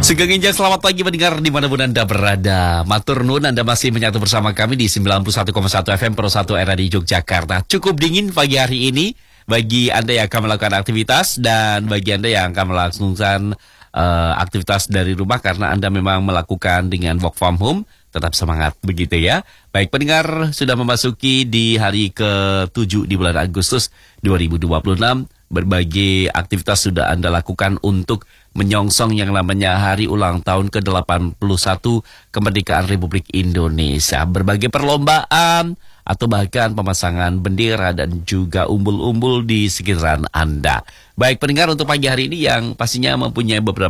Sugeng Injak, selamat pagi mendengar dimanapun Anda berada. Matur nuwun, Anda masih menyatu bersama kami di 91,1 FM Pro 1 era di Yogyakarta. Cukup dingin pagi hari ini bagi Anda yang akan melakukan aktivitas dan bagi Anda yang akan melangsungkan aktivitas dari rumah karena Anda memang melakukan dengan work from home. Tetap semangat begitu ya. Baik pendengar, sudah memasuki di hari ke-7 di bulan Agustus 2026. Berbagai aktivitas sudah Anda lakukan untuk menyongsong yang namanya hari ulang tahun ke-81 kemerdekaan Republik Indonesia. Berbagai perlombaan atau bahkan pemasangan bendera dan juga umbul-umbul di sekitaran Anda. Baik pendengar, untuk pagi hari ini yang pastinya mempunyai beberapa